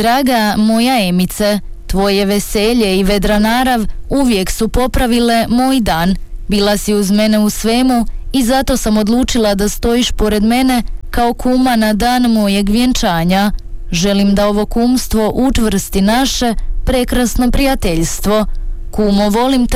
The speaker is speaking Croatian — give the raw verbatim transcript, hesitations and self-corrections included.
Draga moja Emice, tvoje veselje i vedra narav uvijek su popravile moj dan. Bila si uz mene u svemu i zato sam odlučila da stojiš pored mene kao kuma na dan mojeg vjenčanja. Želim da ovo kumstvo učvrsti naše prekrasno prijateljstvo. Kumo, volim te